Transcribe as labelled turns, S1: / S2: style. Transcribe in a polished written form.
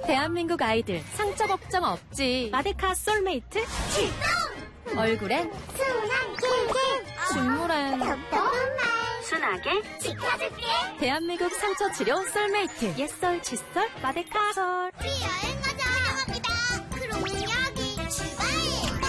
S1: 대한민국 아이들 상처 걱정 없지. 마데카 솔메이트
S2: 출동!
S1: 얼굴엔
S2: 순한 길게
S1: 식물엔
S2: 답답한 말
S1: 순하게
S2: 지켜줄게.
S1: 대한민국 상처 치료 솔메이트 옛설 칫솔 마데카 솔.
S2: 우리 여행 가자. 합니다. 그럼 여기 출발.